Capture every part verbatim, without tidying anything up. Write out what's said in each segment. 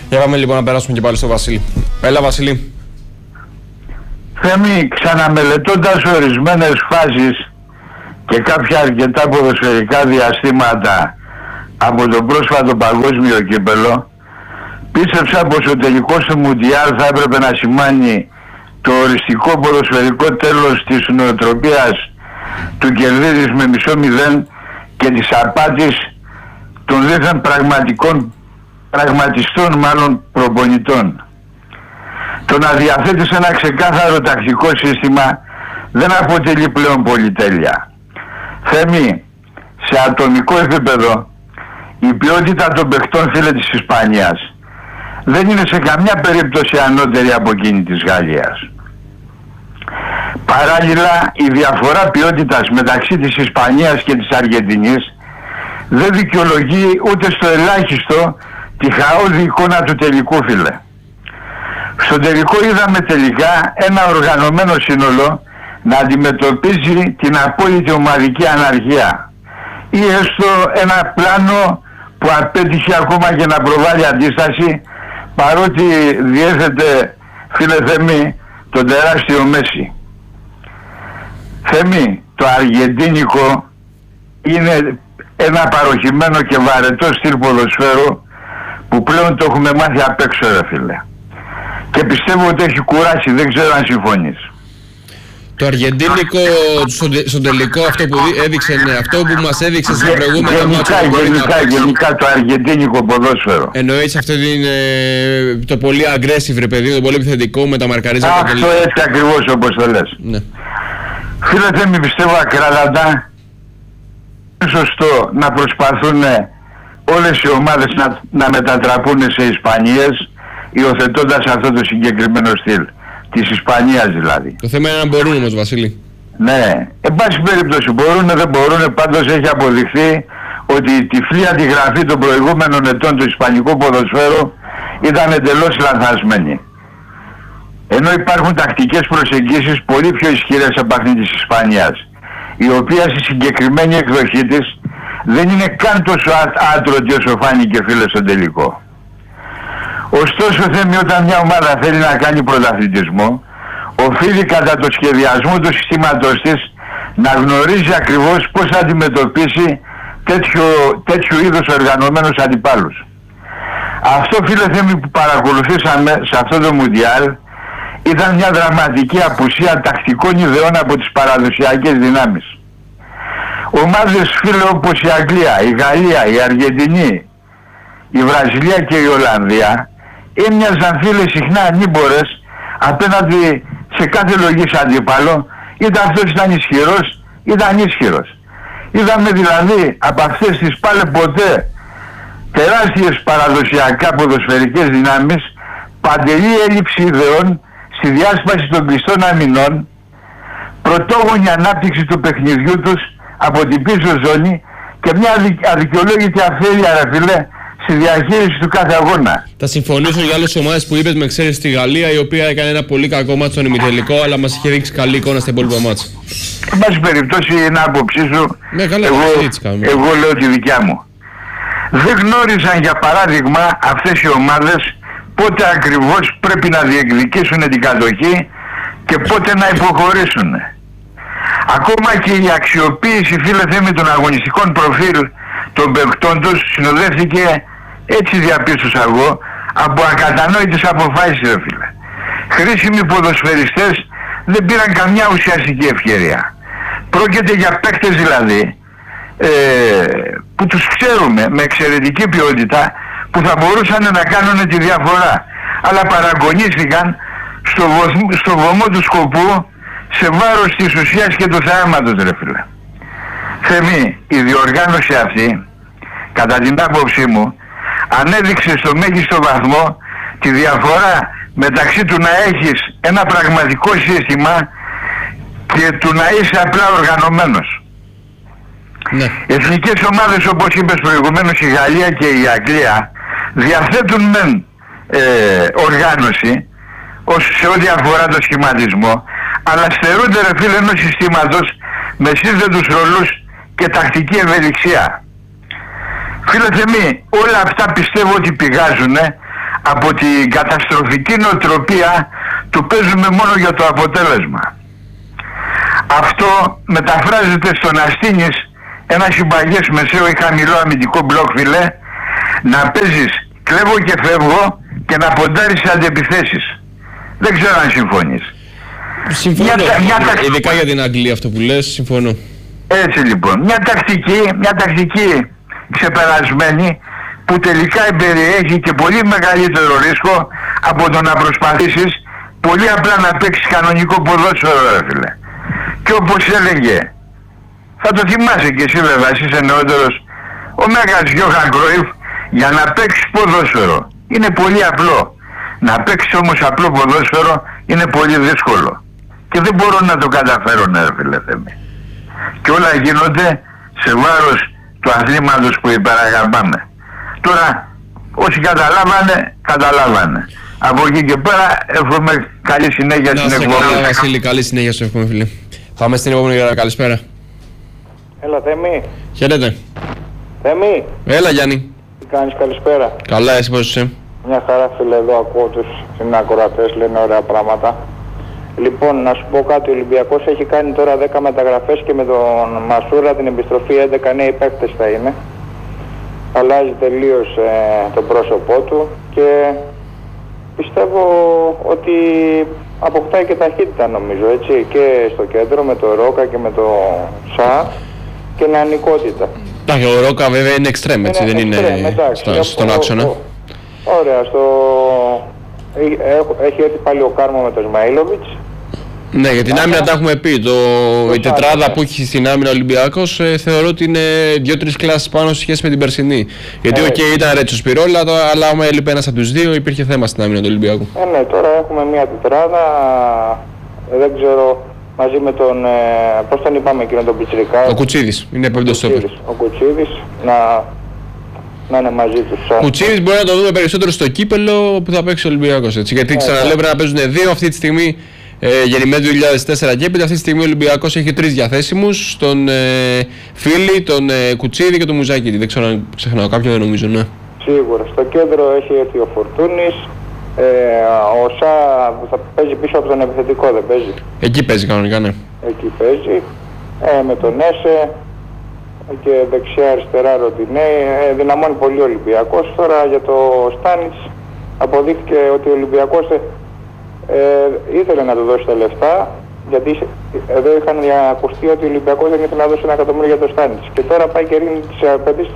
Για πάμε λοιπόν να περάσουμε και πάλι στο Βασίλη. Έλα Βασίλη. Θέμη, ξαναμελετώντας ορισμένες φάσεις και κάποια αρκετά ποδοσφαιρικά διαστήματα από το πρόσφατο παγκόσμιο κύπελλο, πίστεψα πως ο τελικός του Μουντιάλ θα έπρεπε να σημάνει το οριστικό ποδοσφαιρικό τέλος της νοοτροπίας του κερδίδης με μισό μηδέν και της απάτης των δίθεν πραγματικών, πραγματιστών μάλλον προπονητών. Το να διαθέτεις ένα ξεκάθαρο τακτικό σύστημα δεν αποτελεί πλέον πολυτέλεια. Θέμη, σε ατομικό επίπεδο η ποιότητα των παιχτών, φίλε, της Ισπανίας δεν είναι σε καμιά περίπτωση ανώτερη από εκείνη της Γαλλίας. Παράλληλα, η διαφορά ποιότητας μεταξύ της Ισπανίας και της Αργεντινής δεν δικαιολογεί ούτε στο ελάχιστο τη χαόδη εικόνα του τελικού, φίλε. Στο τελικό είδαμε τελικά ένα οργανωμένο σύνολο να αντιμετωπίζει την απόλυτη ομαδική αναρχία ή έστω ένα πλάνο που απέτυχε ακόμα και να προβάλλει αντίσταση, παρότι διέθετε, φίλε Θέμη, τον τεράστιο Μέση. Θέμη, το αργεντίνικο είναι ένα παροχημένο και βαρετό στυλ ποδοσφαίρου που πλέον το έχουμε μάθει απ' έξω, ρε φίλε. Και πιστεύω ότι έχει κουράσει, δεν ξέρω αν συμφωνείς. Το αργεντίνικο στο τελικό, αυτό που έδειξε, ναι, αυτό που μας έδειξε στην προηγούμενη γενικά, γενικά, γενικά το αργεντίνικο ποδόσφαιρο. Εννοείς αυτό είναι το πολύ aggressive, ρε παιδί, το πολύ επιθετικό με τα μαρκαρίσματα. Αυτό έτσι ακριβώς όπως το λες. Ναι. Φίλε Θέμη, πιστεύω ακράδαντα είναι σωστό να προσπαθούν όλες οι ομάδες να, να μετατραπούν σε Ισπανίες, υιοθετώντας αυτό το συγκεκριμένο στυλ. Της Ισπανίας δηλαδή. Το θέμα είναι να μπορούν όμως, Βασίλη. Ναι, εν πάση περίπτωση μπορούν, δεν μπορούν, πάντως έχει αποδειχθεί ότι η τυφλή αντιγραφή των προηγούμενων ετών του ισπανικού ποδοσφαίρου ήταν εντελώς λανθασμένη. Ενώ υπάρχουν τακτικές προσεγγίσεις πολύ πιο ισχυρές από αυτή της Ισπανίας, η οποία στη συγκεκριμένη εκδοχή της δεν είναι καν τόσο άτρωτη όσο φάνηκε, φίλε, στο τελικό. Ωστόσο, Θέμη, όταν μια ομάδα θέλει να κάνει πρωταθλητισμό, οφείλει κατά το σχεδιασμό του συστήματος της να γνωρίζει ακριβώς πώς θα αντιμετωπίσει τέτοιο, τέτοιου είδους οργανωμένους αντιπάλους. Αυτό, φίλε Θέμη, που παρακολουθήσαμε σε αυτό το Μουντιάλ ήταν μια δραματική απουσία τακτικών ιδεών από τις παραδοσιακές δυνάμεις. Ομάδες, φίλε, όπως η Αγγλία, η Γαλλία, η Αργεντινή, η Βραζιλία και η Ολλανδία έμοιαζαν, φίλε, συχνά ανήμπορες απέναντι σε κάθε λογής αντίπαλο, είτε αυτός ήταν ισχυρός είτε ανίσχυρος. Είδαμε δηλαδή από αυτές τις πάλε ποτέ τεράστιες παραδοσιακά ποδοσφαιρικές δυνάμεις παντελή έλλειψη ιδεών στη διάσπαση των κλειστών αμυνών, πρωτόγονη ανάπτυξη του παιχνιδιού τους από την πίσω ζώνη και μια αδικαιολόγητη αφέλεια, ρε φίλε, στη διαχείριση του κάθε αγώνα. Θα συμφωνήσω για άλλες ομάδες που είπες, με εξαίρεση στη Γαλλία, η οποία έκανε ένα πολύ κακό μάτσο στον ημιτελικό, αλλά μας είχε δείξει καλή εικόνα στην υπόλοιπα μάτσα. Εν πάση περιπτώσει, είναι άποψή σου. Ναι, καλά, εγώ, εγώ, εγώ λέω τη δικιά μου. Δεν γνώριζαν, για παράδειγμα, αυτές οι ομάδες πότε ακριβώς πρέπει να διεκδικήσουν την κατοχή και πότε να υποχωρήσουν. Ακόμα και η αξιοποίηση, φίλε Θέμη, των αγωνιστικών προφίλ των παιχτών τους συνοδεύτηκε, έτσι διαπίστωσα εγώ, από ακατανόητες αποφάσεις, ρε φίλε. Χρήσιμοι ποδοσφαιριστές δεν πήραν καμιά ουσιαστική ευκαιρία. Πρόκειται για παίκτες δηλαδή ε, που τους ξέρουμε με εξαιρετική ποιότητα, που θα μπορούσαν να κάνουν τη διαφορά, αλλά παραγωνίστηκαν στο, βοσμ, στο βωμό του σκοπού σε βάρος της ουσίας και του θεάματος, ρε φίλε. Θέμη, η διοργάνωση αυτή, κατά την άποψή μου, ανέδειξε στο μέγιστο βαθμό τη διαφορά μεταξύ του να έχεις ένα πραγματικό σύστημα και του να είσαι απλά οργανωμένος. Ναι. Εθνικές ομάδες, όπως είπες προηγουμένως, η Γαλλία και η Αγγλία διαθέτουν μεν ε, οργάνωση ως σε ό,τι αφορά το σχηματισμό, αλλά στερούνται, ρε φίλε, ενός συστήματος με σύνδετους ρολούς και τακτική ευελιξία. Φίλε Θεμή, όλα αυτά πιστεύω ότι πηγάζουν από την καταστροφική νοοτροπία του παίζουμε μόνο για το αποτέλεσμα. Αυτό μεταφράζεται στο να στείνεις ένα συμπαγές μεσαίο ή χαμηλό αμυντικό μπλοκ, φιλέ, να παίζεις κλέβω και φεύγω και να ποντάρεις σε αντεπιθέσεις. Δεν ξέρω αν συμφωνείς. Συμφωνώ, μια, μια ταξ... ειδικά για την Αγγλία αυτό που λες, συμφωνώ. Έτσι λοιπόν, μια τακτική, μια τακτική ξεπερασμένη που τελικά περιέχει και πολύ μεγαλύτερο ρίσκο από το να προσπαθήσεις πολύ απλά να παίξεις κανονικό ποδόσφαιρο, ρε φίλε. Και όπως έλεγε, θα το θυμάσαι και εσύ βέβαια, εσύ είσαι νεότερος, ο Μέγας Γιώχαν Κρόιφ, για να παίξεις ποδόσφαιρο είναι πολύ απλό. Να παίξεις όμως απλό ποδόσφαιρο είναι πολύ δύσκολο. Και δεν μπορώ να το καταφέρω, ναι, ρε φίλε Θέμη. Και όλα γίνονται σε βάρος του αθλήματος που υπεραγαπάμε. Τώρα, όσοι καταλάβανε, καταλάβανε. Από εκεί και πέρα, εύχομαι καλή συνέχεια στην εκπομπή. Καλά, Βασίλη, καλή συνέχεια σου εύχομαι, φίλε. Πάμε στην επόμενη γραμμή. Καλησπέρα. Έλα, Θέμη. Χαίρετε. Θέμη. Έλα, Γιάννη. Τι κάνεις, καλησπέρα. Καλά, εσύ πώς είσαι? Μια χαρά, φίλε, εδώ ακούω τους συνακροατές, λένε ωραία πράγματα. Λοιπόν, να σου πω κάτι, ο Ολυμπιακός έχει κάνει τώρα δέκα μεταγραφές και με τον Μασούρα την επιστροφή έντεκα νέοι παίκτες θα είναι. Αλλάζει τελείως ε, το πρόσωπό του και πιστεύω ότι αποκτάει και ταχύτητα, νομίζω, έτσι, και στο κέντρο με το Ρόκα και με το Σα και νεανικότητα. Εντάξει, ο Ρόκα βέβαια είναι εξτρέμ, έτσι, είναι δεν extreme, είναι εντάξει, στο, στον άξονα. Ο, ο, ωραία, στο... έχει έρθει πάλι ο Κάρμο με τον Σμαΐλοβιτς. Ναι, για την Άρα, άμυνα τα έχουμε πει. Το, το η τετράδα ναι. που έχει στην άμυνα ο Ολυμπιακός ε, θεωρώ ότι είναι δύο-τρεις κλάσεις πάνω σε σχέση με την περσινή. Γιατί, οκ, okay, ήταν Ρέτσο Σπυρόλα, αλλά άμα έλειπε ένας από τους δύο, υπήρχε θέμα στην άμυνα του Ολυμπιακού. Ε, ναι, τώρα έχουμε μια τετράδα. Ε, δεν ξέρω, μαζί με τον. Ε, πώς τον είπαμε εκείνον τον Πιτσιρικά. Ο Κουτσίδης, είναι πέμπτος στόπερ. Ο Κουτσίδης, να, να είναι μαζί τους. Ο Κουτσίδης μπορεί να το δούμε περισσότερο στο κύπελο που θα παίξει ο Ολυμπιακός. Έτσι, γιατί ε, ξαναλέω πρέπει να παίζουν δύο αυτή τη στιγμή. Ε, γεννημένοι του δύο χιλιάδες τέσσερα και έπειτα αυτή τη στιγμή ο Ολυμπιακός έχει τρεις διαθέσιμους, τον ε, Φίλη, τον ε, Κουτσίδη και τον Μουζάκη. Δεν ξέρω αν ξεχνάω κάποιον, δεν νομίζω, ναι. Σίγουρα. Στο κέντρο έχει έρθει ο Φορτούνης, ε, ο Σα θα παίζει πίσω από τον επιθετικό, δεν παίζει. Εκεί παίζει κανονικά, ναι. Εκεί παίζει, ε, με τον Έσε και δεξιά αριστερά Ροντινέ, ε, δυναμώνει πολύ ο Ολυμπιακός. Τώρα για το Στάνιτς αποδείχθηκε ότι ο Ολυμπιακός Ε, ήθελε να του δώσει τα λεφτά, γιατί εδώ είχαν ακουστεί ότι ο Ολυμπιακός δεν ήθελε να δώσει ένα εκατομμύριο για το Στάνιτς. Και τώρα πάει και ρίχνει τις απαιτήσεις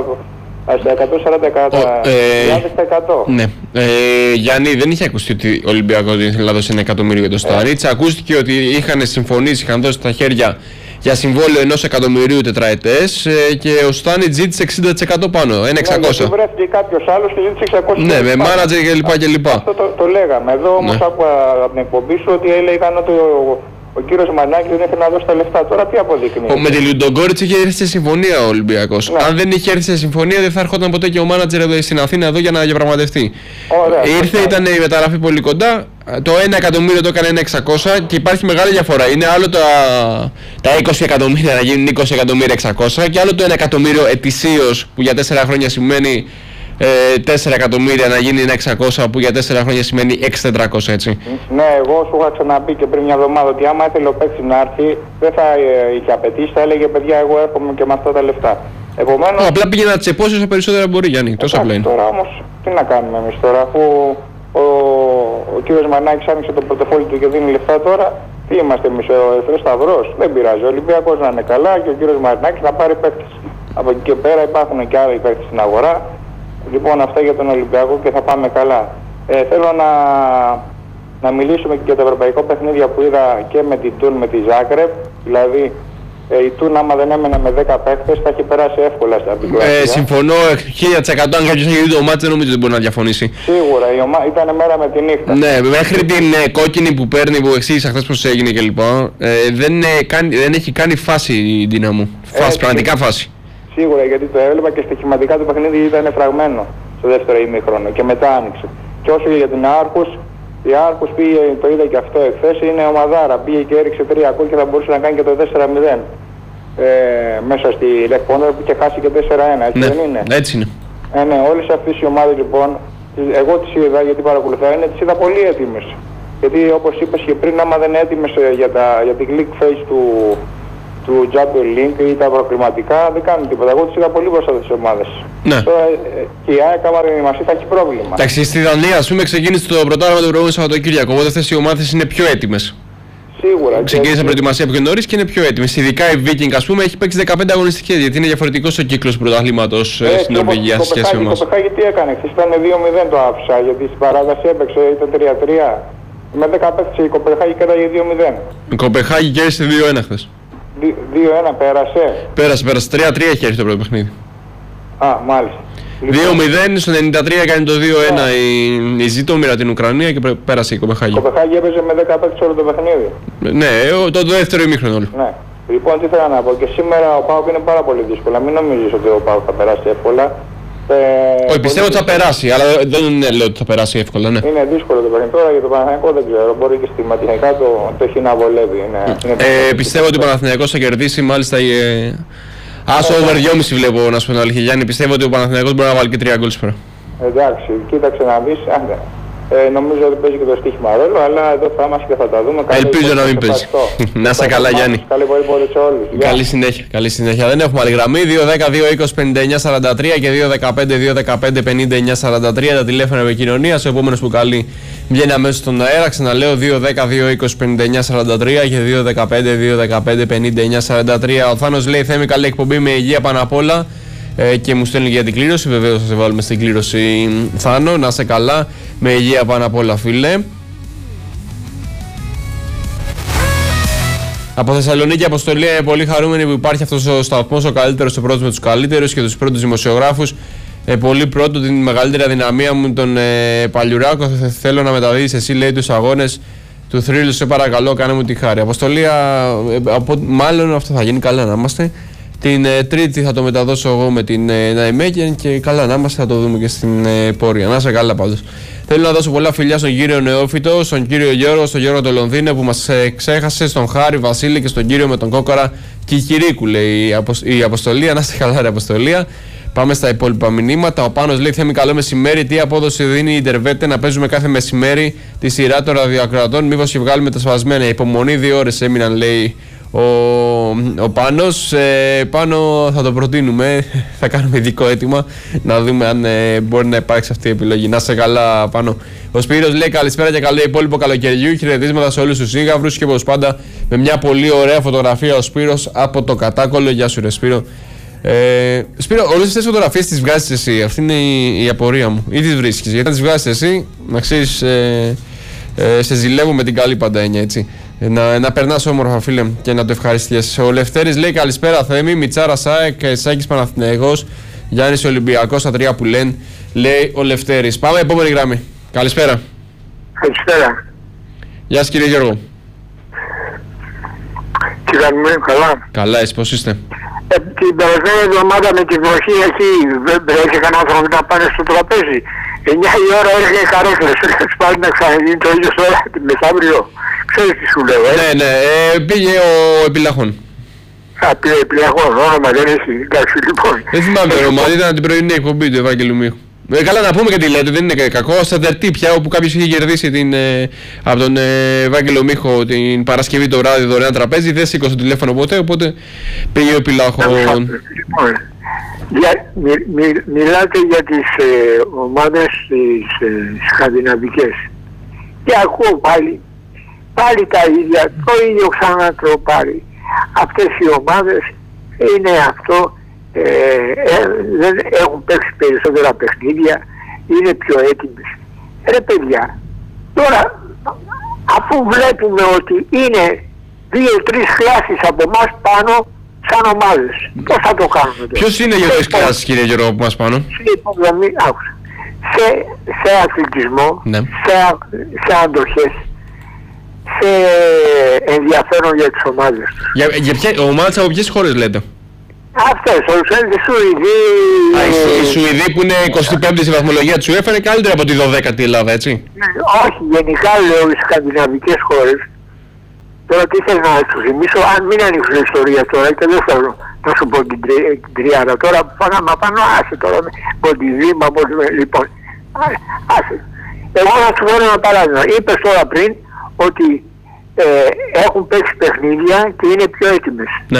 στα εκατόν σαράντα χιλιάδες τοις εκατό. Ναι. Ε, Γιάννη, δεν είχε ακουστεί ότι ο Ολυμπιακός δεν ήθελε να δώσει ένα εκατομμύριο για το Στάνιτς. Ε. Ακούστηκε ότι είχαν συμφωνήσει, είχαν δώσει τα χέρια για συμβόλαιο ενός εκατομμυρίου τετραετές ε, και ο Στάνιτς ζήτησε εξήντα τοις εκατό πάνω, ένα εξακόσια. Ναι, βρέθηκε κάποιος άλλος και ζήτησε εξακόσια. Ναι, με μάνατζερ κλπ. Αυτό το, το λέγαμε. Εδώ όμως ναι. άκουγα από την εκπομπή σου ότι έλεγαν ότι ο, ο κύριος Μανάκης δεν ήθελε να δώσει τα λεφτά. Τώρα τι αποδεικνύει? Ο, με τη Λιουντογκόριτς είχε έρθει σε συμφωνία ο Ολυμπιακός. Ναι. Αν δεν είχε έρθει σε συμφωνία δεν θα έρχονταν ποτέ και ο μάνατζερ στην Αθήνα εδώ για να διαπραγματευτεί. Ωραία, ήρθε, ήταν η μεταγραφή πολύ κοντά. Το ένα εκατομμύριο το έκανε ένα εξακόσια και υπάρχει μεγάλη διαφορά. Είναι άλλο τα, τα είκοσι εκατομμύρια να γίνουν είκοσι εκατομμύρια εξακόσια και άλλο το ένα εκατομμύριο ετησίως που για τέσσερα χρόνια σημαίνει ε, τέσσερα εκατομμύρια να γίνει ένα εξακόσια που για τέσσερα χρόνια σημαίνει έξι χιλιάδες τετρακόσια, έτσι. Ναι, εγώ σου είχα ξαναπεί και πριν μια εβδομάδα ότι άμα ήθελε ο παίκτης να έρθει δεν θα ε, είχε απαιτήσει, θα έλεγε παιδιά εγώ έρχομαι και με αυτά τα λεφτά. Επομένως... Απλά πήγε να τσεπώσει όσο περισσότερα μπορεί, Γιάννη, τόσο απλά είναι. Τώρα όμως τι να κάνουμε εμείς τώρα, αφού ο, ο κύριος Μανάκης άνοιξε το πορτοφόλι του και δίνει λεφτά τώρα, τι είμαστε εμείς, ο Ερυθρός Σταυρός? Δεν πειράζει, ο Ολυμπιακός να είναι καλά και ο κύριος Μανάκης να πάρει παίκτες. Από εκεί και πέρα υπάρχουν και άλλοι παίκτες στην αγορά. Λοιπόν, αυτά για τον Ολυμπιακό και θα πάμε καλά. Ε, θέλω να, να μιλήσουμε και για τα ευρωπαϊκά παιχνίδια που είδα και με την Τουν με τη Ζάγκρεπ. Δηλαδή, ε, η Τουν άμα δεν έμενε με δέκα παίκτες θα έχει περάσει εύκολα στα πικρά. Ε, συμφωνώ χίλια τοις εκατό. Αν κάποιος έχει δει το μάτς δεν νομίζω ότι μπορεί να διαφωνήσει. Σίγουρα, η ομα... ήταν μέρα με τη νύχτα. Ναι, μέχρι την ε, κόκκινη που παίρνει, που εξήγησα χθες πώς έγινε κλπ. Ε, δεν, ε, δεν έχει κάνει φάση η Δύναμο. Φάση, πραγματικά φάση. Σίγουρα, γιατί το έβλεπα και στοιχηματικά το παιχνίδι ήταν φραγμένο στο δεύτερο ημίχρονο και μετά άνοιξε. Και όσο για την Άρχους, η Άρχους πήγε, το είδα και αυτό εχθές, είναι ομαδάρα. Πήγε και έριξε τρία γκολ και θα μπορούσε να κάνει και το τέσσερα μηδέν ε, μέσα στη Λεκπόντα που είχε χάσει και τέσσερα ένα, έτσι ναι, δεν είναι? Έτσι είναι. Ε, ναι, όλες αυτές οι ομάδες λοιπόν Εγώ τις είδα, γιατί παρακολουθώ, είναι τις είδα πολύ έτοιμες. Γιατί όπως είπες και πριν, άμα δεν είναι έτοιμες για, τα, για την click face του, του Champions League ή τα προκριματικά, δεν κάνουν τίποτα. Εγώ τις είδα πολύ μπροστά τις ομάδες. Ναι. Τώρα και η ΑΕΚ, άμα δεν είμαστε, θα έχει πρόβλημα. Εντάξει, στη Δανία, ας πούμε, ξεκίνησε το πρωτάθλημα το προηγούμενο Σαββατοκύριακο. Οπότε αυτές οι ομάδες είναι πιο έτοιμες. Σίγουρα. Ξεκίνησε και... προετοιμασία πιο νωρίς και είναι πιο έτοιμες. Ειδικά η Viking, ας πούμε, έχει παίξει δεκαπέντε αγωνιστικές, γιατί είναι διαφορετικός ο κύκλος του πρωταθλήματος ε, στην Νορβηγία σε σχέση με εμάς. Το Κοπεχάγη τι έκανε, χθες ήταν δύο μηδέν το άφησα, γιατί στην παράταση έπαιξε, ήταν τρία τρία. Με δέκα παίκτες η Κοπεχάγη κέρδισε δύο μηδέν. Η Κοπεχάγη κέρδισε δύο ένα χθες. δύο ένα πέρασε. Πέρασε, πέρασε. τρία τρία έχει έρθει το πρώτο παιχνίδι. Α, μάλιστα. δύο μηδέν στο ενενήντα τρία κάνει το δύο ένα η, η Ζήτομιρα την Ουκρανία και πέρασε η Κοπεχάγη. Η Κοπεχάγη έπαιζε με δέκα παίκτες όλο το παιχνίδι. Ναι, το, το δεύτερο ημίχρονο όλο. Ναι. Λοιπόν, τι θέλω να πω, και σήμερα ο ΠΑΟΚ είναι πάρα πολύ δύσκολα. Μην νομίζεις ότι ο ΠΑΟΚ θα περάσει εύκολα. Ε, Όχι, πιστεύω ότι θα περάσει, αλλά δεν λέω ότι θα περάσει εύκολα, ναι. Είναι δύσκολο το παιχνίδι. Τώρα για το Παναθηναϊκό δεν ξέρω, μπορεί και στη ματιχαϊκά το, το έχει να βολεύει. Είναι, είναι ε, πιστεύω ότι ο Παναθηναϊκός θα κερδίσει, μάλιστα. Ε, Άσο over δυόμισι βλέπω, να σου πω την αλήθεια, Γιάννη. Πιστεύω ότι ο Παναθηναϊκός μπορεί να βάλει και τρία γκολ σήμερα. Εντάξει, κοίταξε να δεις. Ε, νομίζω ότι παίζει και το στοίχημα ρόλο, αλλά εδώ θα είμαστε και θα τα δούμε. Ελπίζω να μην παίζει. Να είσαι καλά, Γιάννη. Καλή πολύ σε όλους. Καλή συνέχεια, καλή συνέχεια. Δεν έχουμε άλλη γραμμή. δύο δέκα δύο είκοσι πενήντα εννιά σαράντα τρία και δύο δεκαπέντε δύο δεκαπέντε πενήντα εννιά σαράντα τρία τα τηλέφωνα επικοινωνίας. Ο επόμενος που καλεί βγαίνει αμέσως στον αέρα. Ξαναλέω δύο δέκα δύο είκοσι πενήντα εννιά σαράντα τρία και δύο δεκαπέντε δύο δεκαπέντε πενήντα εννιά σαράντα τρία. Ο Θάνος λέει: Θέμη, καλή εκπομπή με υγεία πάνω απ' όλα. Ε, και μου στέλνει για την κλήρωση. Βεβαίως θα σε βάλουμε στην κλήρωση, Θάνο. Να είσαι καλά, με υγεία πάνω απ' όλα, φίλε. Από Θεσσαλονίκη, Αποστολή, είναι πολύ χαρούμενη που υπάρχει αυτός ο σταθμός, ο καλύτερος, ο πρώτος με τους καλύτερους και τους πρώτους δημοσιογράφους. Ε, πολύ πρώτο, την μεγαλύτερη αδυναμία μου, τον ε, Παλιουράκο. Θέλω να μεταδίδεις εσύ, λέει, τους αγώνες του θρύλου. Σε παρακαλώ, κάνε μου τη χάρη. Αποστολή, ε, από, μάλλον αυτό θα γίνει, καλά να είμαστε. Την ε, Τρίτη θα το μεταδώσω εγώ με την ε, Ναϊμέγεν και καλά να είμαστε, θα το δούμε και στην ε, πορεία. Να είσαι καλά πάντως. Θέλω να δώσω πολλά φιλιά στον κύριο Νεόφυτο, στον κύριο Γιώργο, στον Γιώργο τον Λονδίνο που μας ε, ξέχασε, στον Χάρη Βασίλη και στον κύριο με τον Κόκορα Κικυρίκου, λέει η, απο, η Αποστολία. Να είστε καλά, ρε Αποστολία. Πάμε στα υπόλοιπα μηνύματα. Ο Πάνος λέει: Θέμη, καλό μεσημέρι. Τι απόδοση δίνει η Ιντερβέτε να παίζουμε κάθε μεσημέρι τη σειρά των ραδιοακροατών? Μήπως και βγάλουμε τα σπασμένα? Υπομονή, δύο ώρες έμειναν, λέει ο, ο Πάνος. Ε, πάνω θα το προτείνουμε. Θα κάνουμε ειδικό αίτημα να δούμε αν ε, μπορεί να υπάρξει αυτή η επιλογή. Να είσαι καλά, Πάνο. Ο Σπύρος λέει: καλησπέρα και καλό υπόλοιπο καλοκαιριού. Χαιρετίσματα σε όλους τους σύγγαυρους και όπως πάντα με μια πολύ ωραία φωτογραφία ο Σπύρος από το Κατάκολλο. Γεια σου, ρε Σπύρο. Ε, Σπύρο, όλες αυτές τις φωτογραφίες τις βγάζεις εσύ? Αυτή είναι η, η απορία μου. Ή τις βρίσκεις? Γιατί να τις βγάζεις εσύ, να ξέρεις, ε, ε, σε ζηλεύω με την καλή πάντα έννοια, έτσι. Ε, να, να περνάς όμορφα, φίλε, και να το ευχαριστήσεις. Ο Λευτέρης λέει: καλησπέρα, Θέμη. Μιτσάρα ΣΑΕΚ, Σάκης Παναθηναϊκός, Γιάννης Ολυμπιακός, τα τρία που λένε, λέει ο Λευτέρης. Πάμε επόμενη γραμμή. Καλησπέρα. Καλησπέρα. Γεια σας, κύριε Γιώργο. Τι κάνουμε, καλά? Καλά, εσύ πώς είστε? Ε, την περασμένη εβδομάδα με τη βροχή εκεί βρέθηκε κανένα άνθρωπο να πάνε στο τραπέζι. εννιά η ώρα έρχεται καρέκλες, έρχεται πάλι να ξαναγίνει το ίδιο ώρα μεθαύριο. Ξέρεις τι σου λέω, ε? Ναι, ναι, ε, πήγε ο Επιλαχών. Α, πήγε Επιλαχών, όνομα δεν έχει, εντάξει λοιπόν. Δεν θυμάμαι το όνομα, ήταν την πρωινή εκπομπή του Ευάγγελου Μίχου. Ε, καλά να πούμε και τι λέτε, δεν είναι κακό. Στα τερτή πια, όπου κάποιος είχε κερδίσει την, ε, από τον ε, Ευάγγελο Μίχο την Παρασκευή το βράδυ δωρεάν τραπέζι, δεν σήκωσε το τηλέφωνο ποτέ, οπότε πήγε ο Επιλαχών. Λοιπόν, για, μι, μι, μιλάτε για τις ε, ομάδες τις ε, σκανδιναβικές και ακούω πάλι, πάλι τα ίδια, το ίδιο ξανά το πάλι. Αυτές οι ομάδες είναι αυτό. Ε, ε, δεν έχουν παίξει περισσότερα παιχνίδια, είναι πιο έτοιμες. Ρε παιδιά, τώρα αφού βλέπουμε ότι είναι δύο-τρεις κλάσεις από εμάς πάνω σαν ομάδες, πώς θα το κάνουμε τώρα? Ποιος είναι για τις κλάσεις, κύριε Γιώργο, από εμάς πάνω? Σε υποδομή, άκουσα, σε, σε αθλητισμό, ναι. σε, σε αντοχές, σε ενδιαφέρον για τις ομάδες τους. Για, για ποια, ομάδες από ποιες χώρες λέτε? Αυτές, οι Σουηδοί... Οι Σουηδοί που είναι εικοστή πέμπτη στη βαθμολογία της UEFA είναι καλύτερα από τη δωδέκατη Ελλάδα, έτσι? Ναι, όχι, γενικά λέω οι σκανδιναβικές χώρες. Τώρα τι θέλω να σου θυμίσω, αν μην ανοίξω ιστορία τώρα και δεν θέλω να σου πω την τριάδα τώρα, πάνω, μα πάνω άσε τώρα, Μοντιβήμα, λοιπόν. άσε. Εγώ να σου φέρω ένα παράδειγμα. Είπες τώρα πριν ότι ε, έχουν παίξει παιχνίδια και είναι πιο έτοιμες. Ναι.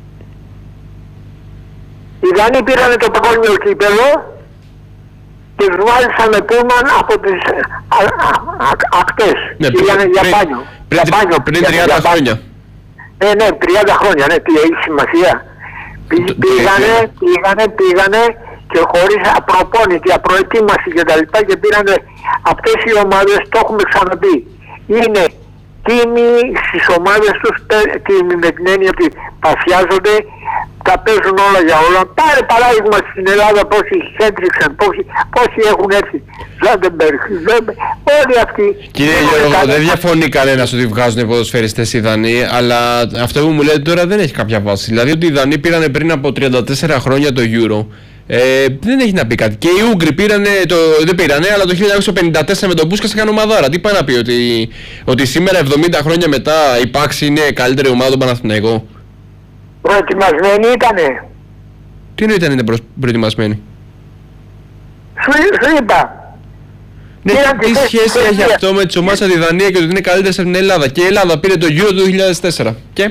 Οι Δανείοι πήρανε το παγκόσμιο κύπελλο και τους μάλισαν με πούλμαν από τις α, α, α, ακτές. Ναι, πήγανε πριν, για πριν, μπάνιο. Πριν, για μπάνιο, πριν τριάντα χρόνια. Ναι, ναι, τριάντα χρόνια, ναι, τι έχει σημασία. Πή- πήγανε, πήγανε, πήγανε και χωρίς απροπόνητη, απροετοίμαση και τα λοιπά και πήρανε αυτές οι ομάδες, το έχουμε ξαναπεί. Είναι τίμοι στις ομάδες τους, τίμοι με την έννοια ότι παθιάζονται, τα παίζουν όλα για όλα. Πάρε παράδειγμα στην Ελλάδα πόσοι Χέντριξαν, πόσοι, πόσοι έχουν έρθει. Ζάντεμπεργκ, όλοι αυτοί. Κύριε Γιώργο, δεν διαφωνεί κανένας ότι βγάζουν οι ποδοσφαιριστές οι Δανείοι, αλλά αυτό που μου λέτε τώρα δεν έχει κάποια βάση. Δηλαδή ότι οι Δανείοι πήραν πριν από τριάντα τέσσερα χρόνια το Euro. Ε, δεν έχει να πει κάτι. Και οι Ούγγροι πήρανε, το, δεν πήρανε, αλλά το χίλια εννιακόσια πενήντα τέσσερα με τον Πούσκας έκανε ομαδάρα. Τι πάει να πει, ότι, ότι σήμερα εβδομήντα χρόνια μετά η Πάξη είναι καλύτερη ομάδα του Παναθηναϊκού? Προετοιμασμένοι ήτανε. Τι εννοείται είναι προ, προετοιμασμένοι? Σου, σου είπα. Ναι, τι σχέση έχει αυτό με τις ομάδες από τη Δανία και ότι είναι καλύτερες από την Ελλάδα? Και η Ελλάδα πήρε το Euro του δύο χιλιάδες τέσσερα. Και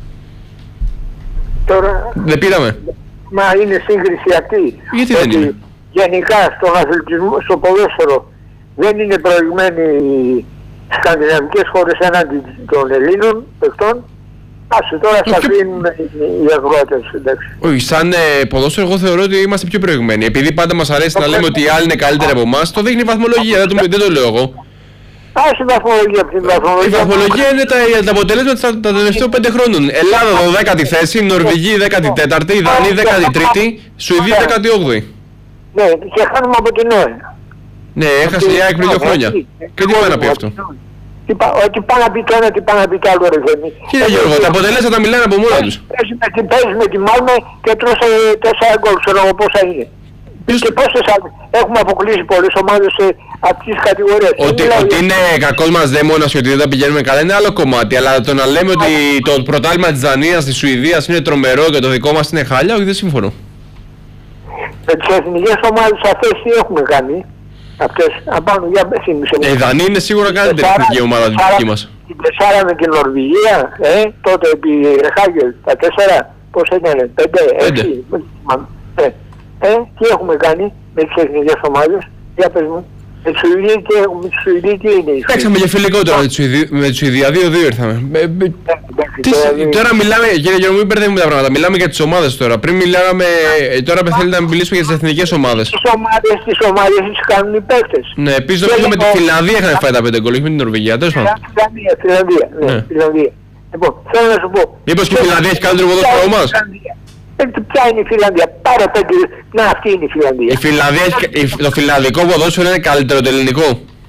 τώρα, δεν πήραμε. μα είναι σύγκριση αυτή. Γιατί δεν είναι? Γενικά στον αθλητισμό, στο ποδόσφαιρο δεν είναι προηγμένοι οι σκανδιναβικές χώρες έναντι των Ελλήνων παιχτών. Άσε τώρα θα αφήνουν οι αγρότες, εντάξει. Όχι, σαν ε, ποδόσφαιρο εγώ θεωρώ ότι είμαστε πιο προηγμένοι. Επειδή πάντα μας αρέσει να λέμε ότι οι άλλοι είναι καλύτεροι από εμάς, το δείχνει η βαθμολογία, δεν το, δεν το λέω εγώ. Άσε η βαθμολογία από την βαθμολογία. Η βαθμολογία είναι τα, τα αποτελέσματα τα, τα τελευταίων πέντε χρόνων. Ελλάδα δωδέκατη θέση, Νορβηγία δέκατη τέταρτη, Δανία δέκατη τρίτη, Σουηδία δέκατη όγδοη. Ναι, και χάνουμε από την ΟΕ. Ναι, έχασε η ΑΕΚ πριν δύο χρόνια. Και τι πάει να πει αυτό? Ότι πάει να πει το ένα, τι πάει να πει το άλλο, ρε Θέμη. Κύριε Γιώργο, τα αποτελέσματα μιλάνε από μόνα τους. Παίζει με τη Μάλμε και τρώσε τέσσερα γκολ, ξέρω εγώ πόσα είναι. Και πόσες άλλες. Έχουμε αποκλείσει πολλές ομάδες από τις κατηγορίες. Ότι, ότι είναι κακός μας δαίμονας και ότι δεν τα πηγαίνουμε καλά είναι άλλο κομμάτι. Αλλά το να λέμε ότι το πρωτάθλημα της Δανίας, της Σουηδίας είναι τρομερό και το δικό μας είναι χάλια, όχι, δεν συμφωνώ. Με τις εθνικές ομάδες αυτές τι έχουμε κάνει? Αυτές, απάνω για θύμισε. Ε, η Δανία είναι σίγουρα καλύτερη εθνική ομάδα της δική μας. Την τεσσάρα με την Νορβηγία, ε, τότε επί Ρεχάγκελ, τα τέσσερα, πώς έκανε, πέντε, έξι. Ε, ε, τι έχουμε κάνει με τις εθνικές ομάδες, για πες μου. Με τη Σουηδία και με τη Σουηδία τι είναι? Παίξαμε για φιλικό τώρα με τη Σουηδία, δύο δύο ήρθαμε. Τώρα μιλάμε, κύριε Γιώργο, μην μπερδεύουμε τα πράγματα. Μιλάμε για τις ομάδες τώρα. Πριν μιλάγαμε, τώρα θέλετε να μιλήσουμε για τις εθνικές ομάδες. Τις ομάδες, τις ομάδες τις κάνουν οι παίκτες. Ναι, επίσης νομίζω με τη Φιλανδία είχαν φάει τα πέντε γκολ, όχι με την Νορβηγία. Τέλος πάντων. Φιλανδία, Φιλανδία, ναι, Φιλανδία. Λοιπόν, θέλω να σου πω. Μήπως και η Φιλανδία έχει καλύτερο ποδόσφαιρο από εμάς? Ποια είναι η Φιλανδία? Πάρε πέντε. Να, αυτή είναι η Φιλανδία. Η Φιλανδία, το φιλανδικό ποδόσφαιρο είναι καλύτερο το ελληνικό.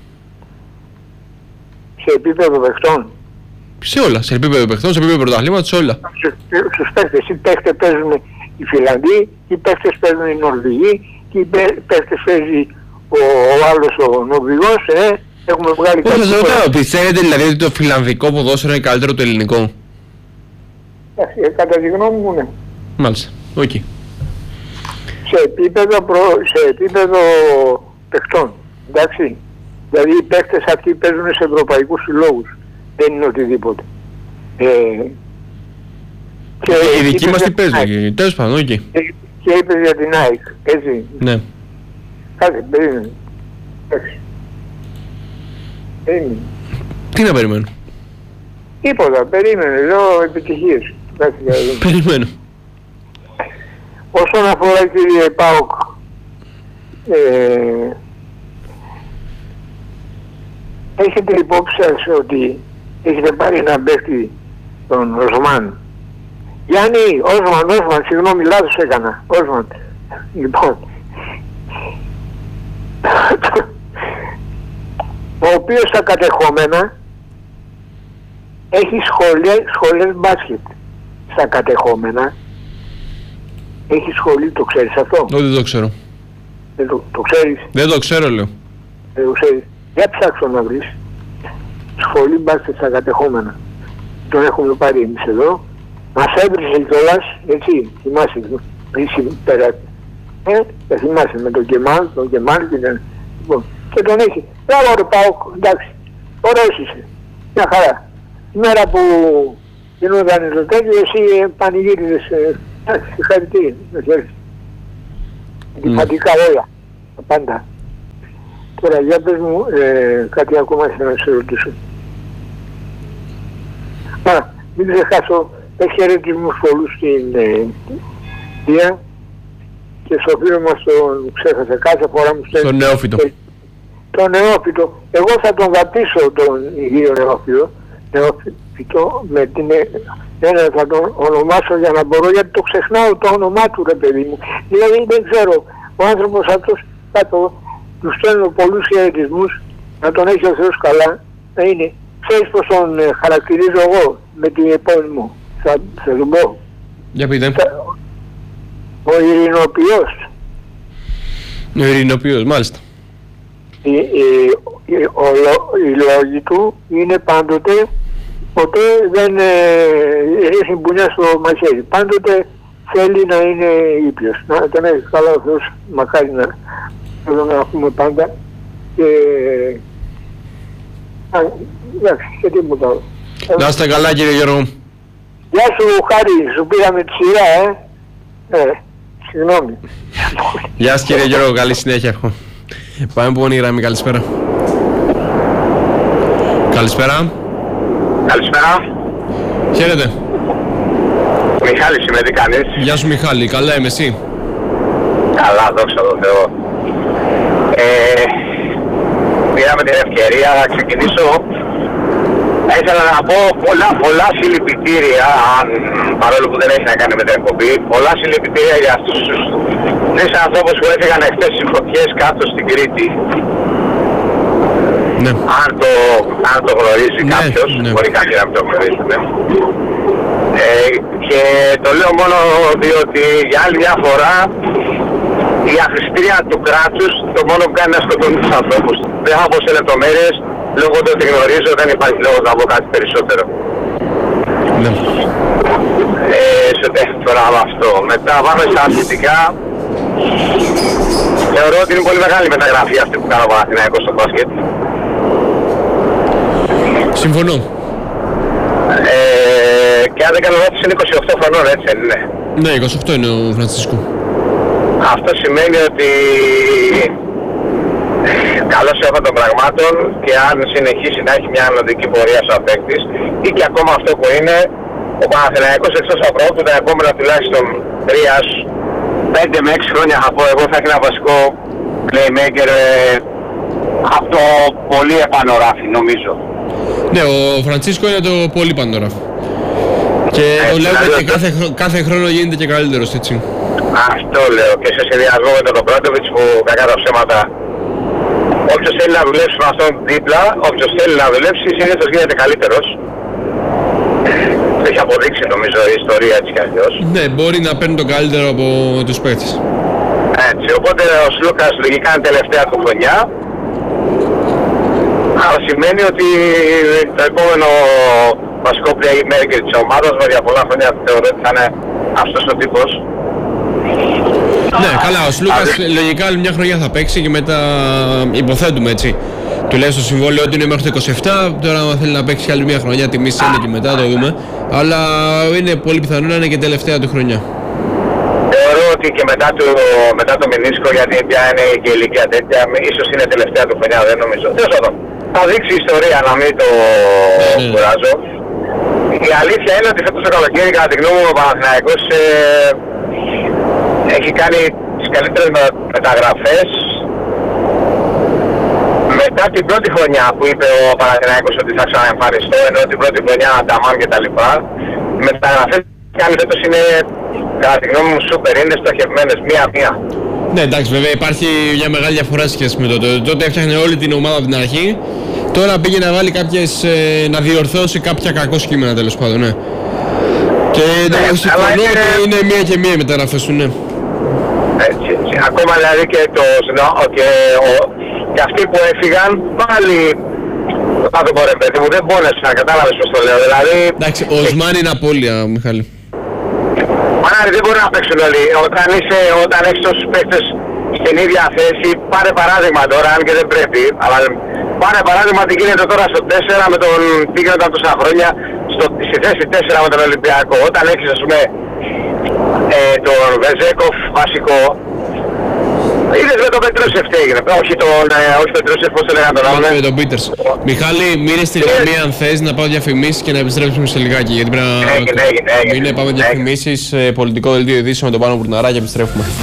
Σε επίπεδο παιχτών. Σε όλα. Σε επίπεδο παιχτών, σε επίπεδο πρωταθλήματος, σε όλα. Στους παίχτες. Οι παίχτες παίζουν οι Φιλανδοί, οι παίχτες παίζουν οι Νορβηγοί και οι παίχτες παίζει ο, ο άλλος ο Νορβηγός. Ε, έχουμε βγάλει κάτι. Όχι, σας ρωτάω, πιστεύετε δηλαδή ότι το φιλανδικό ποδόσφαιρο είναι καλύτερο το ελληνικό? Ε, κατά τη γνώμη μου, ναι. Μάλιστα. Οκ. Okay. Σε επίπεδο, προ, σε επίπεδο παιχτών. Εντάξει. Δηλαδή οι παίχτες αυτοί παίζουν σε ευρωπαϊκούς συλλόγους. Δεν είναι οτιδήποτε. Ε, και οι δικοί μας τι παίζουν, τέλος πάντων, όχι. Και, και είπες για την ΑΕΚ, έτσι. Ναι. Κάτι, περίμενε. Εντάξει. Περίμενε. Τι να περιμένω? Τίποτα, περίμενε, λέω επιτυχίες. Περιμένω. Όσον αφορά, κύριε ΠΑΟΚ, ε, έχετε υπόψη σας ότι έχετε πάρει έναν παίκτη, τον Οσμάν. Γιάννη, Οσμάν, Οσμάν, συγγνώμη, λάθος έκανα. Οσμάν. Λοιπόν, ο οποίος στα κατεχόμενα έχει σχολές, σχολές μπάσκετ. Στα κατεχόμενα έχει σχολή, το ξέρεις αυτό? Όχι, δεν το ξέρω. Δεν το, το ξέρεις? Δεν το ξέρω, λέω. Δεν το ξέρεις. Για ψάξω να βρεις. Σχολή μπάσκετ στα κατεχόμενα. Τον έχουμε πάρει εμείς εδώ. Μας έβρισε κιόλας, έτσι, θυμάσαι, πριν πέρα. Ε, δεν θυμάσαι, με τον Κεμάλ, τον Κεμάλ και την, Λοιπόν, και τον έχει. Μπράβο ρε ΠΑΟΚ, εντάξει, ωραίος είσαι, μια χαρά. Η μέρα που γινόταν το τέτοιο, εσύ πανηγύριζες, εντάξει, συγχαρητήρια, με χέρι. Αντιφατικά όλα, πάντα. Τώρα για πες μου ε, κάτι ακόμα θέλω να σε ρωτήσω. Α, μην ξεχάσω, έχει χαιρετισμούς πολλούς στην Δία ε, και στο φίλο μας τον ξέχασα κάθε φορά μου στέλνει. Τον νεόφυτο. Τον νεόφυτο. Εγώ θα τον βαπτίσω τον Ιγύριο νεόφυτο, νεόφυτο με την ένα θα τον ονομάσω για να μπορώ, γιατί το ξεχνάω το όνομά του ρε παιδί μου. Δηλαδή δεν ξέρω, ο άνθρωπος αυτός θα το, του στέλνω πολλούς χαιρετισμούς, να τον έχει ο Θεός καλά, να είναι. Ξέρεις πως τον ε, χαρακτηρίζω εγώ με την επόμενη μου, θα, θα τον πω. Για πείτε. Ο ειρηνοποιός. Ο ειρηνοποιός, μάλιστα. Οι, οι, οι, ο, οι λόγοι του είναι πάντοτε, ποτέ δεν ε, ρίχνει μπουνιά στο μαχαίρι. Πάντοτε θέλει να είναι ήπιος. Να τον έχει καλά ο Θεός, μακάρι να τον έχουμε πάντα. Και, α, εντάξει, και τίποτα. Να είστε καλά κύριε Γιώργο. Γεια σου Χάρη, σου πήραμε τη σειρά, ε. Ε, συγγνώμη. Γεια σας κύριε Γιώργο, καλή συνέχεια. Πάμε που είναι η γραμμή, καλησπέρα. Καλησπέρα. Καλησπέρα. Χαίρετε. Μιχάλης είμαι, τι κάνεις? Γεια σου Μιχάλη, καλά είμαι, εσύ? Καλά, δόξα τω Θεώ. Ε, πήραμε την ευκαιρία να ξεκινήσω. Ήθελα να πω πολλά, πολλά συλληπιτήρια, αν, παρόλο που δεν έχει να κάνει με την εκπομπή, πολλά συλληπιτήρια για αυτούς τους τρεις ανθρώπους που έφυγαν εχθές στις φωτιές κάτω στην Κρήτη. Ναι. Αν το, αν το γνωρίζει ναι, κάποιος, ναι. μπορεί κάποιοι να μην το γνωρίζει. Ναι. Ε, και το λέω μόνο διότι για άλλη μια φορά η αχρηστία του κράτους το μόνο που κάνει είναι να σκοτώνει τους ανθρώπους. Δεν θα πω σε λεπτομέρειες, λόγω του ότι γνωρίζω δεν υπάρχει λόγος να πω κάτι περισσότερο. Ναι. Ε, σε τώρα από αυτό. Μετά πάμε στα αθλητικά. Θεωρώ ότι είναι πολύ μεγάλη μεταγραφή αυτή που κάνω ο Παναθηναϊκός στο μπάσκετ. Συμφωνώ. Ε, και αν δεν κάνω λάθος είναι είκοσι οκτώ χρονών, έτσι δεν είναι? Ναι, είκοσι οκτώ είναι ο Φραντσίσκο. Αυτό σημαίνει ότι καλός έχω των πραγμάτων και αν συνεχίσει να έχει μια ανωδική πορεία σαν παίκτης ή και ακόμα αυτό που είναι, ο Παναθηναϊκός εκτός από που τα επόμενα τουλάχιστον τρία πέντε με έξι χρόνια θα πω εγώ θα έχει ένα βασικό playmaker ε, από το πολύ επανοράφι νομίζω. Ναι, ο Φραντσίσκο είναι το πολύ πανόραφο. Και έτσι, το λέω δηλαδή, ότι κάθε, κάθε χρόνο γίνεται και καλύτερος, έτσι. Αυτό λέω και σε συνδυασμό με τον Μπράντοβιτς που κακά τα ψέματα. Όποιος θέλει να δουλέψει με αυτόν δίπλα, όποιος θέλει να δουλέψει συνήθως γίνεται καλύτερος. Το έχει αποδείξει νομίζω η ιστορία έτσι κι αλλιώς. Ναι, μπορεί να παίρνει το καλύτερο από τους παίκτες. Έτσι, οπότε ο Σλούκας λογικά είναι τελευταία του χρονιά. Άρα σημαίνει ότι το επόμενο βασικό playmaker της ομάδας με για πολλά χρόνια θεωρώ ότι θα είναι αυτός ο τύπος. Ναι, καλά, ο Σλούκας λογικά άλλη μια χρονιά θα παίξει και μετά υποθέτουμε έτσι. Του λέει στο συμβόλαιο ότι είναι μέχρι το είκοσι επτά, τώρα αν θέλει να παίξει άλλη μια χρονιά, τιμής είναι και μετά, το δούμε. Αλλά είναι πολύ πιθανό να είναι και τελευταία του χρονιά. Θεωρώ ότι και μετά το, μετά το μηνίσκο, γιατί πια είναι και η ηλικία τέτοια, ίσως είναι τελευταία του χρονιά, δεν νομίζω. Τέλος πάντων, θα δείξει η ιστορία, να μην το ναι. κουράζω. Η αλήθεια είναι ότι φέτος το καλοκαίρι, κατά τη γνώμη μου, ο Παναθηναϊκός ε, έχει κάνει τις καλύτερες μεταγραφές μετά την πρώτη χρονιά που είπε ο Παναθηναϊκός ότι θα ξαναεμφανιστώ, ενώ την πρώτη χρονιά Ανταμάν και τα λοιπά. Οι μεταγραφές που κάνει φέτος είναι, κατά τη γνώμη μου, σούπερ, είναι στοχευμένες μία-μία. Ναι, εντάξει, βέβαια υπάρχει μια μεγάλη διαφορά σχέση με τότε. Τότε έφτιαχνε όλη την ομάδα από την αρχή. Τώρα πήγε να βάλει κάποιες, ε, να διορθώσει κάποια κακό κείμενα τέλος πάντων, ναι. Και ναι, συμφωνώ είναι... ότι είναι μία και μία οι μεταγραφές του, ναι. Έτσι, έτσι. Ακόμα δηλαδή και, το, και, ο, και αυτοί που έφυγαν πάλι, θα το πω ρε παιδί μου, δεν πόνεσαι να κατάλαβες πως το λέω, δηλαδή... Εντάξει, ο Οσμάν είναι απώλεια, Μιχάλη. Μάναρη δεν μπορεί να παίξουν όλοι. Όταν, είσαι, όταν έχεις τόσους παίκτες στην ίδια θέση. Πάρε παράδειγμα τώρα, αν και δεν πρέπει, αλλά πάρε παράδειγμα τι γίνεται τώρα στο τέσσερα με τον τι γίνεται τόσα χρόνια στο, στη θέση τέσσερα με τον Ολυμπιακό. Όταν έχεις ας πούμε ε, τον Βεζέκοφ βασικό, είδες με τον Πετρούσεφ τι έγινε, όχι τον, ε, όχι τον Πετρούσεφ, πώς το λέγανε τον άλλο. Με τον Πίτερς. Μιχάλη, μείνε στη γραμμή αν θες να πάω διαφημίσεις και να επιστρέψουμε σε λιγάκι, γιατί πρέπει να... Έγινε, έγινε, έγινε. Μείνε, πάμε διαφημίσεις, πολιτικό δελτίο ειδήσεων με τον Πάνο Μπουρναρά και επιστρέφουμε.